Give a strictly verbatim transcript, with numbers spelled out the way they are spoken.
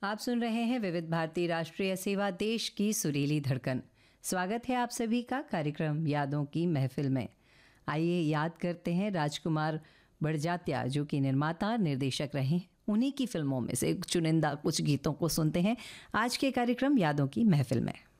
आप सुन रहे हैं विविध भारती राष्ट्रीय सेवा, देश की सुरीली धड़कन। स्वागत है आप सभी का कार्यक्रम यादों की महफिल में। आइए याद करते हैं राजकुमार बड़जात्या, जो कि निर्माता निर्देशक रहे। उन्हीं की फिल्मों में से चुनिंदा कुछ गीतों को सुनते हैं आज के कार्यक्रम यादों की महफिल में।